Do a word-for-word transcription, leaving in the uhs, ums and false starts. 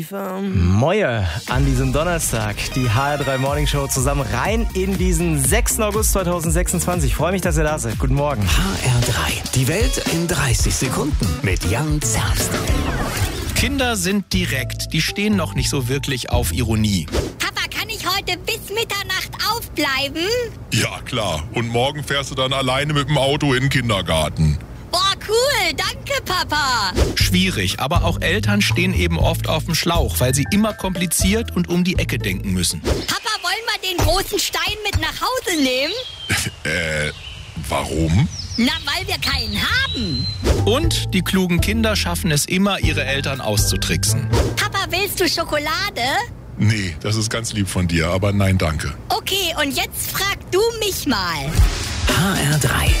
Moje an diesem Donnerstag, die H R drei Morning Show zusammen rein in diesen sechsten August zweitausendsechsundzwanzig. Ich freue mich, dass ihr da seid. Guten Morgen. H R drei, die Welt in dreißig Sekunden mit Jan Zerst. Kinder sind direkt, die stehen noch nicht so wirklich auf Ironie. Papa, kann ich heute bis Mitternacht aufbleiben? Ja, klar. Und morgen fährst du dann alleine mit dem Auto in den Kindergarten. Boah, cool, danke, Papa. Schwierig, aber auch Eltern stehen eben oft auf dem Schlauch, weil sie immer kompliziert und um die Ecke denken müssen. Papa, wollen wir den großen Stein mit nach Hause nehmen? äh, warum? Na, weil wir keinen haben. Und die klugen Kinder schaffen es immer, ihre Eltern auszutricksen. Papa, willst du Schokolade? Nee, das ist ganz lieb von dir, aber nein, danke. Okay, und jetzt frag du mich mal. H R drei,